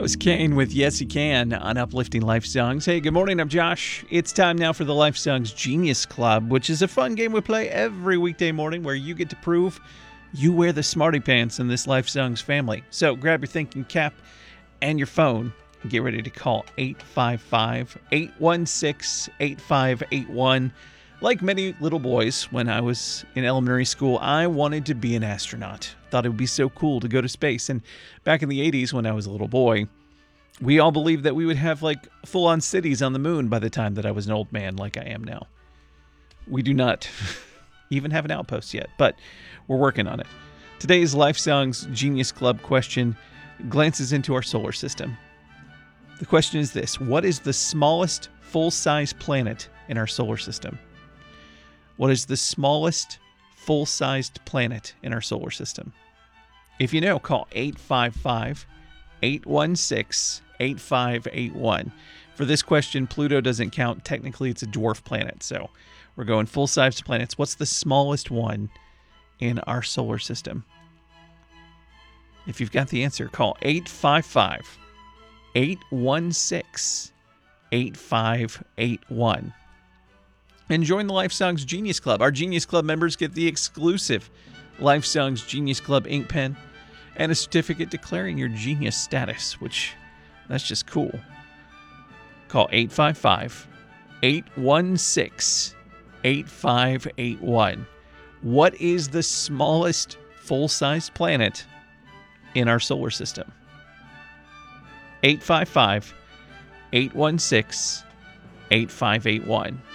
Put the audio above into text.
That was Kane with Yes You Can on Uplifting Life Songs. Hey, good morning, I'm Josh. It's time now for the Life Songs Genius Club, which is a fun game we play every weekday morning where you get to prove you wear the smarty pants in this Life Songs family. So grab your thinking cap and your phone and get ready to call 855-816-8581. Like many little boys, when I was in elementary school, I wanted to be an astronaut. Thought it would be so cool to go to space. And back in the 80s, when I was a little boy, we all believed that we would have like full-on cities on the moon by the time that I was an old man like I am now. We do not even have an outpost yet, but we're working on it. Today's Life Songs Genius Club question glances into our solar system. The question is this: what is the smallest full-size planet in our solar system? What is the smallest full-sized planet in our solar system? If you know, call 855-816-8581. For this question, Pluto doesn't count. Technically, it's a dwarf planet, so we're going full-sized planets. What's the smallest one in our solar system? If you've got the answer, call 855-816-8581. And join the Life Songs Genius Club. Our Genius Club members get the exclusive Life Songs Genius Club ink pen and a certificate declaring your genius status, which, that's just cool. Call 855-816-8581. What is the smallest full-sized planet in our solar system? 855-816-8581.